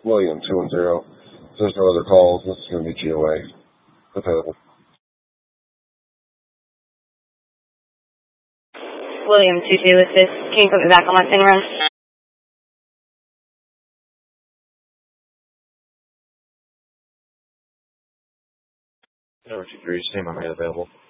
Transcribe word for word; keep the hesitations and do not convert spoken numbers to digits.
William, two one zero. If there's no other calls, this is going to be G O A. Available. William, two two, assist. Can you put me back on my thing run? Number two three, same, I'm available.